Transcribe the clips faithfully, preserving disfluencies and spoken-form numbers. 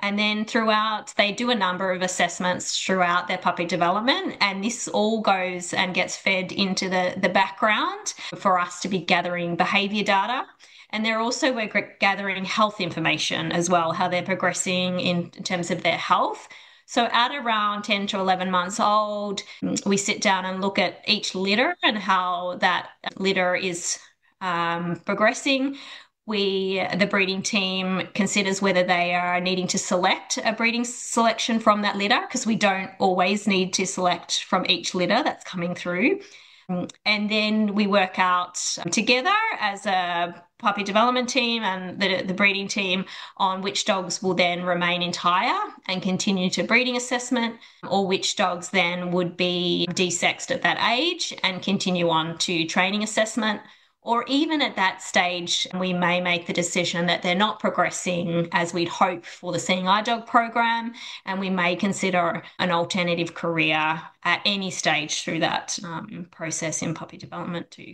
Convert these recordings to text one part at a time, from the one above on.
And then throughout, they do a number of assessments throughout their puppy development. And this all goes and gets fed into the, the background for us to be gathering behavior data. And they're also, we're gathering health information as well, how they're progressing in terms of their health. So at around ten to eleven months old, we sit down and look at each litter and how that litter is um, progressing. We, the breeding team considers whether they are needing to select a breeding selection from that litter, because we don't always need to select from each litter that's coming through. And then we work out together as a puppy development team and the, the breeding team on which dogs will then remain entire and continue to breeding assessment, or which dogs then would be desexed at that age and continue on to training assessment. Or even at that stage, we may make the decision that they're not progressing as we'd hope for the Seeing Eye Dog program, and we may consider an alternative career at any stage through that um, process in puppy development too.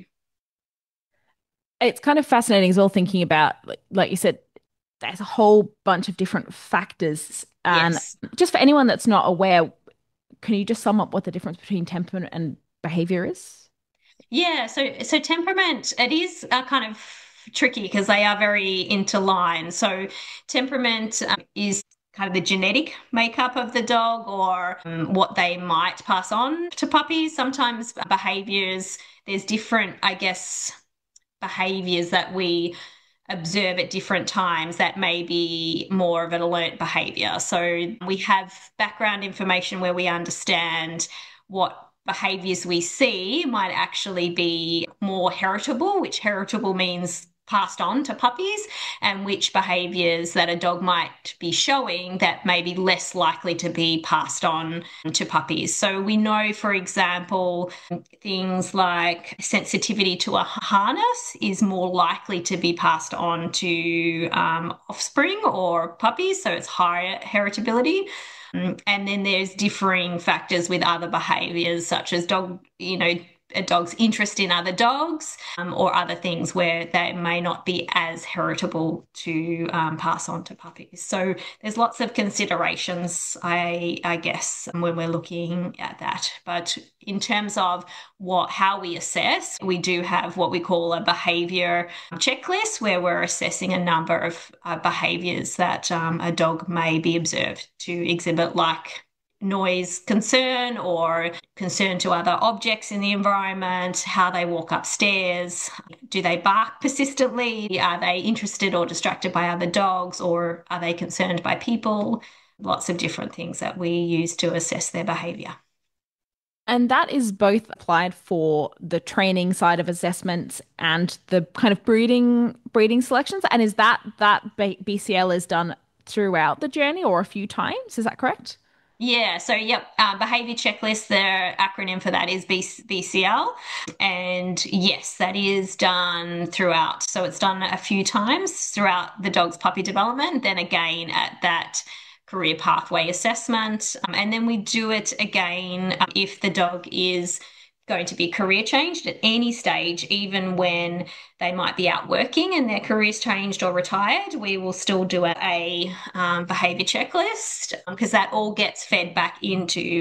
It's kind of fascinating as well thinking about, like, like you said, there's a whole bunch of different factors. And Yes. just for anyone that's not aware, can you just sum up what the difference between temperament and behavior is? Yeah, so so temperament, it is uh, kind of tricky because they are very interlined. So temperament um, is kind of the genetic makeup of the dog, or um, what they might pass on to puppies. Sometimes behaviors, there's different, I guess, behaviors that we observe at different times that may be more of an alert behavior. So we have background information where we understand what behaviors we see might actually be more heritable, which heritable means passed on to puppies, and which behaviors that a dog might be showing that may be less likely to be passed on to puppies. So we know, for example, things like sensitivity to a harness is more likely to be passed on to um, offspring or puppies, so it's higher heritability. Um, and then there's differing factors with other behaviors, such as dog, you know, a dog's interest in other dogs, um, or other things where they may not be as heritable to um, pass on to puppies. So there's lots of considerations, I, I guess, when we're looking at that. But in terms of what how we assess, we do have what we call a behavior checklist, where we're assessing a number of uh, behaviors that um, a dog may be observed to exhibit, like noise concern or concern to other objects in the environment, how they walk upstairs, do they bark persistently, are they interested or distracted by other dogs, or are they concerned by people? Lots of different things that we use to assess their behavior. And that is both applied for the training side of assessments and the kind of breeding breeding selections. And is that that B C L is done throughout the journey or a few times? Is that correct? Yeah, so yep, uh, behavior checklist, the acronym for that is B C L. And yes, that is done throughout. So it's done a few times throughout the dog's puppy development, then again at that career pathway assessment. Um, and then we do it again um, if the dog is going to be career changed at any stage, even when they might be out working and their career's changed or retired, we will still do a, a um, behavior checklist, because um, that all gets fed back into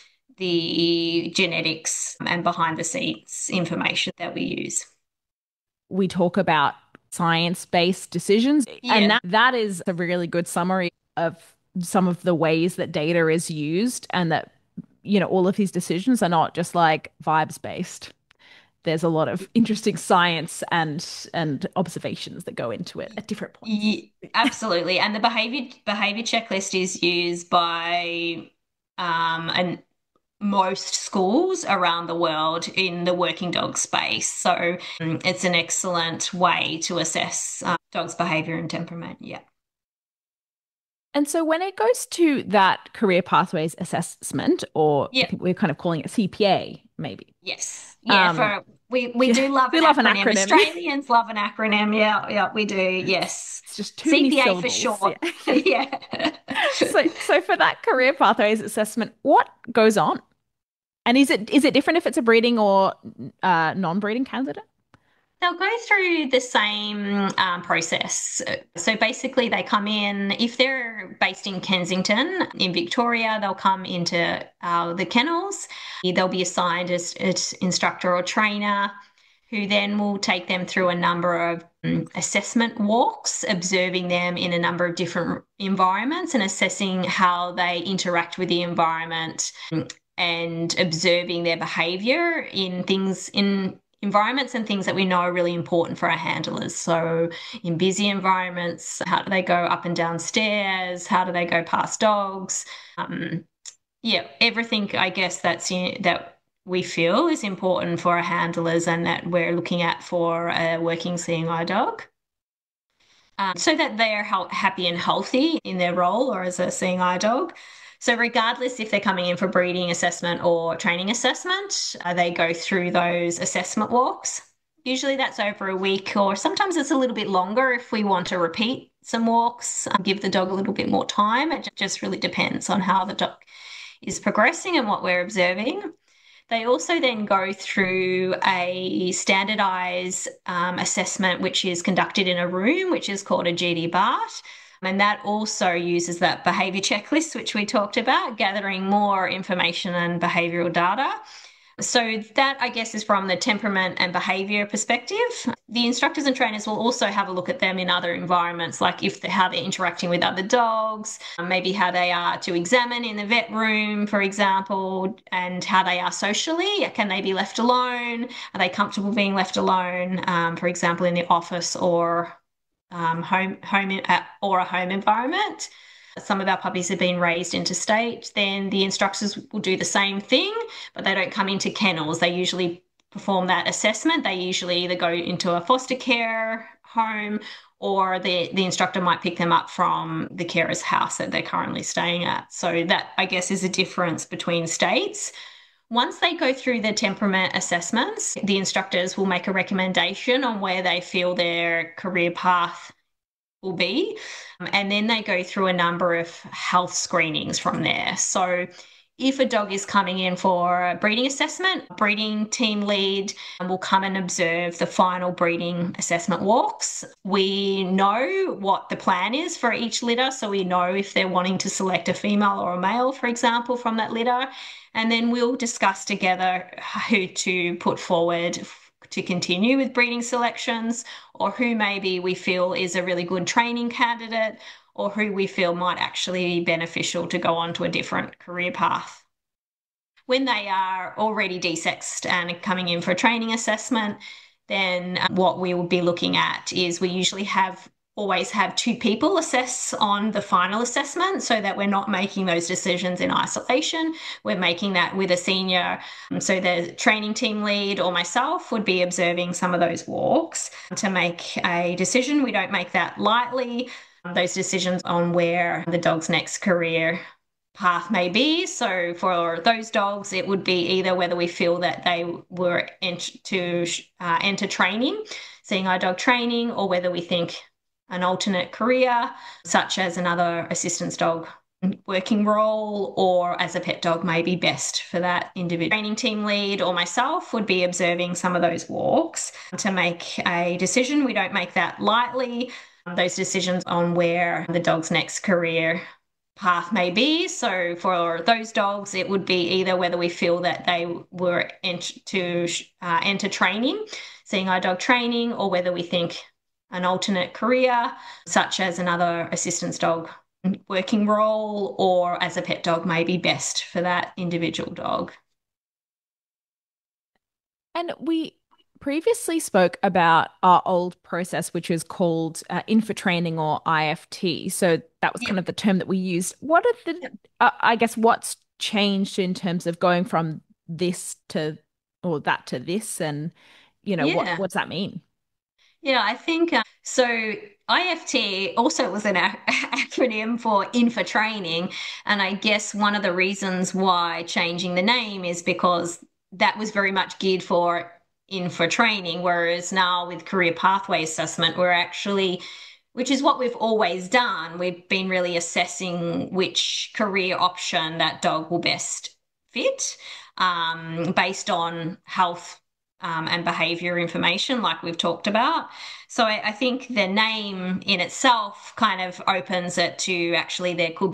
the genetics and behind the scenes information that we use. We talk about science-based decisions, and Yeah. that, that is a really good summary of some of the ways that data is used, and that, you know, all of these decisions are not just like vibes based. There's a lot of interesting science and and observations that go into it at different points. Yeah, absolutely. And the behavior behavior checklist is used by um, an most schools around the world in the working dog space. So um, it's an excellent way to assess uh, dogs' behavior and temperament. Yeah. And so when it goes to that career pathways assessment, or I Yeah. think we're kind of calling it C P A, maybe. Yes. Yeah. Um, For we we yeah, do love we an love an acronym. acronym. Australians love an acronym. Yeah. Yeah. We do. Yes. It's just too many C P A for syllables. short. Yeah. Yeah. So so for that career pathways assessment, what goes on? And is it is it different if it's a breeding or uh, non-breeding candidate? They'll go through the same um, process. So basically, they come in, if they're based in Kensington, in Victoria, they'll come into uh, the kennels. They'll be assigned as an instructor or trainer who then will take them through a number of um, assessment walks, observing them in a number of different environments and assessing how they interact with the environment and observing their behaviour in things in environments and things that we know are really important for our handlers. So in busy environments, how do they go up and down stairs? How do they go past dogs? Um, yeah, everything, I guess, that's in, that we feel is important for our handlers and that we're looking at for a working seeing eye dog. Um, so that they are happy and healthy in their role or as a seeing eye dog. So regardless if they're coming in for breeding assessment or training assessment, uh, they go through those assessment walks. Usually that's over a week, or sometimes it's a little bit longer if we want to repeat some walks, um, give the dog a little bit more time. It just really depends on how the dog is progressing and what we're observing. They also then go through a standardised um, assessment, which is conducted in a room, which is called a G D B A T. And that also uses that behaviour checklist, which we talked about, gathering more information and behavioural data. So that, I guess, is from the temperament and behaviour perspective. The instructors and trainers will also have a look at them in other environments, like if the, how they're interacting with other dogs, maybe how they are to examine in the vet room, for example, and how they are socially. Can they be left alone? Are they comfortable being left alone, um, for example, in the office or um, home, home uh, or a home environment? Some of our puppies have been raised interstate, then the instructors will do the same thing, but they don't come into kennels. They usually perform that assessment. They usually either go into a foster care home or the, the instructor might pick them up from the carer's house that they're currently staying at. So that, I guess, is a difference between states. Once they go through the temperament assessments, the instructors will make a recommendation on where they feel their career path will be. And then they go through a number of health screenings from there. So if a dog is coming in for a breeding assessment, breeding team lead will come and observe the final breeding assessment walks. We know what the plan is for each litter, so we know if they're wanting to select a female or a male, for example, from that litter. And then we'll discuss together who to put forward to continue with breeding selections, or who maybe we feel is a really good training candidate, or who we feel might actually be beneficial to go on to a different career path. When they are already desexed and coming in for a training assessment, then what we will be looking at is we usually have always have two people assess on the final assessment so that we're not making those decisions in isolation. We're making that with a senior. So the training team lead or myself would be observing some of those walks to make a decision. We don't make that lightly. Those decisions on where the dog's next career path may be. So for those dogs, it would be either whether we feel that they were ent- to uh, enter training, seeing eye dog training, or whether we think an alternate career, such as another assistance dog working role, or as a pet dog may be best for that individual. Training team lead or myself would be observing some of those walks to make a decision. We don't make that lightly. Those decisions on where the dog's next career path may be. So for those dogs, it would be either whether we feel that they were ent- to uh, enter training, seeing eye dog training, or whether we think an alternate career, such as another assistance dog working role, or as a pet dog may be best for that individual dog. And we previously spoke about our old process, which is called uh, Infotraining or I F T. So that was kind of the term that we used. What are the, uh, I guess, what's changed in terms of going from this to, or that to this, and, you know, Yeah. what, what's that mean? Yeah, I think uh, so. I F T also was an a- acronym for Infotraining, and I guess one of the reasons why changing the name is because that was very much geared for Infotraining, whereas now with career pathway assessment, we're actually, which is what we've always done, we've been really assessing which career option that dog will best fit um, based on health um, and behavior information, like we've talked about. So I, I think the name in itself kind of opens it to actually there could